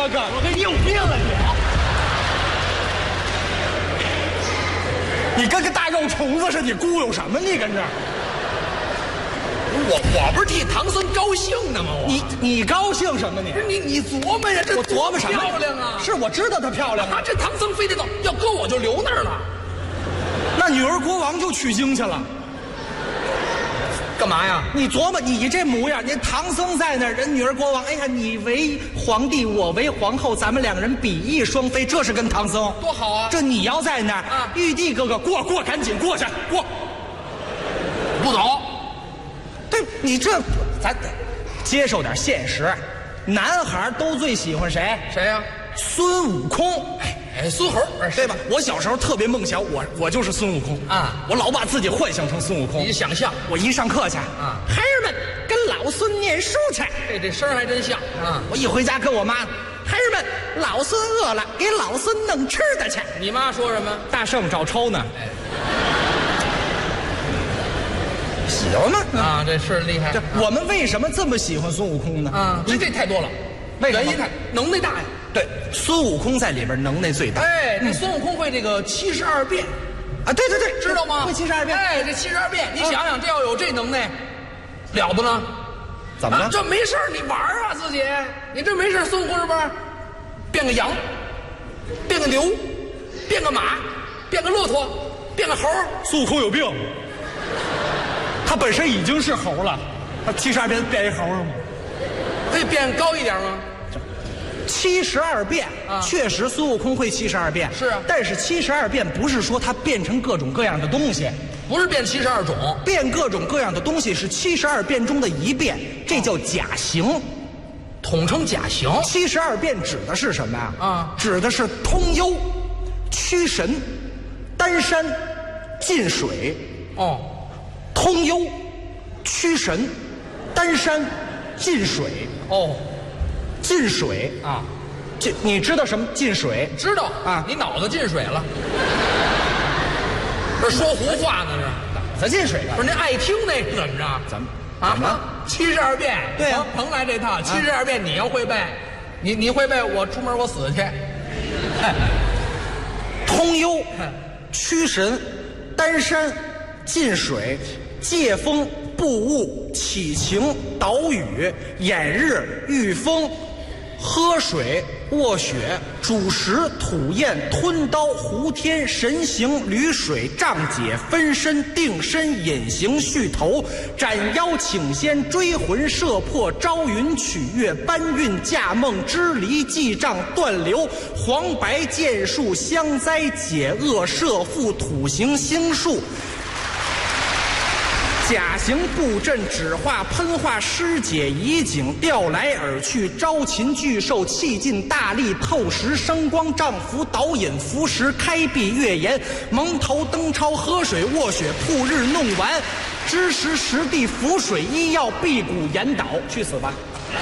个？ 你有病啊你跟个大肉虫子似的，你咕悠什么？你跟这儿？ 我不是替唐僧高兴呢吗？ 你高兴什么你？ 不是你琢磨呀，这我琢磨什么？ 漂亮啊！ 是我知道她漂亮啊。 这唐僧非得走，要搁我就留那儿了。 那女儿国王就取经去了。 干嘛呀？ 你琢磨，你这模样，你唐僧在那儿，人女儿国王，哎呀，你为皇帝，我为皇后，咱们两个人比翼双飞，这是跟唐僧多好啊！ 这你要在那儿， 啊， 玉帝哥哥过，赶紧过去，过， 不走。 对你这，咱接受点现实，男孩都最喜欢谁？ 谁呀？ 孙悟空。 孙猴， 对吧？我小时候特别梦想，我就是孙悟空啊！ 我老把自己幻想成孙悟空。 你想象， 我一上课去啊， 孩儿们跟老孙念书去。 这声还真像啊！ 我一回家跟我妈，孩儿们，老孙饿了，给老孙弄吃的去。 你妈说什么？ 大圣找抽呢？喜欢吗？ 啊，这是厉害。 我们为什么这么喜欢孙悟空呢？ 啊，这太多了。原因能耐大呀。 对，孙悟空在里边能耐最大。 哎，这孙悟空会这个72变， 啊，对， 知道吗？ 会72变。 哎，这72变，你想想，这要有这能耐，了不呢？ 怎么了？ 这没事你玩啊，自己，你这没事孙悟空是不是？变个羊，变个牛，变个马，变个骆驼，变个猴。 孙悟空有病，他本身已经是猴了，他72变变一猴了吗？ 可以变高一点吗 ？72变，确实孙悟空会72变， 是啊。 但是72变不是说他变成各种各样的东西， 不是变72种， 变各种各样的东西是72变中的一变，这叫假形， 统称假形。 72变指的是什么呀？ 啊， 指的是通幽、驱神、丹山、进水。 哦， 通幽、驱神、丹山、进水。 哦。 进水啊， 你知道什么进水？ 知道啊， 你脑子进水了，这说胡话呢？ 脑子进水了？ 不是，您爱听那是怎么着？ 怎么啊？72变， 对呀， 甭来这套。72变你要会背，你会背，我出门我死去。 通幽、驱神、丹山、进水、借风、布雾、起晴、导雨、掩日、御风、喝水、卧雪、煮食、吐焰、吞刀、胡天、神行、捋水、障解、分身、定身、隐形、续头、斩妖、请仙、追魂、射魄、招云取月、搬运、驾梦、支离、记账、断流、黄白、剑术、香灾、解厄、摄缚、土行、星术、假行、布阵、指化、喷化、施解、移景、调来饵去、招禽聚兽、气尽大力、透石、生光、丈服、导引、服食、开闭、月言、蒙头、登超、喝水、卧雪、曝日、弄完、知时、实地、浮水、医药、辟谷、引导。去死吧！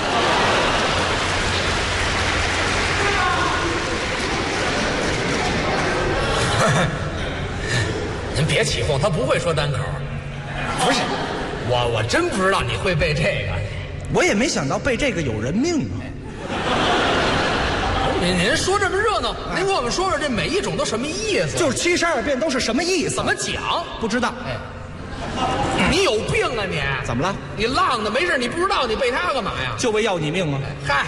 您别起哄，他不会说单口。不是，我真不知道你会背这个。 我也没想到背这个有人命啊！ 您说这么热闹，您给我们说说这每一种都什么意思？ 就是72变都是什么意思？ 怎么讲？ 不知道。 哎，你有病啊你！ 怎么了？ 你浪的没事，你不知道你背它干嘛呀？ 就为要你命吗？ 嗨，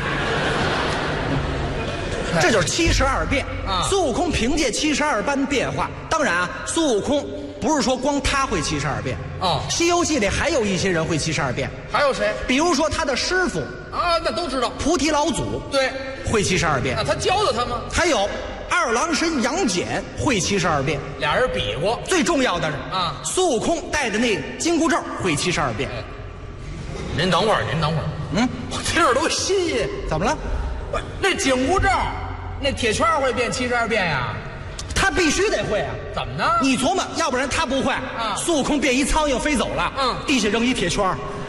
这就是72变啊！ 孙悟空凭借72般变化，当然啊，孙悟空不是说光他会72变哦， 《西游记》里还有一些人会72变， 还有谁？ 比如说他的师傅啊，那都知道， 菩提老祖对， 会72变。 那他教的他吗？ 还有二郎神杨戬会72变， 俩人比过。 最重要的是啊， 孙悟空戴的那紧箍咒会72变。 您等会儿，我听着都新鲜。 怎么了？ 那紧箍咒，那铁圈会变72变呀？ 他必须得会啊！ 怎么呢？ 你琢磨，要不然他不会。孙悟空变一苍蝇飞走了，地下扔一铁圈，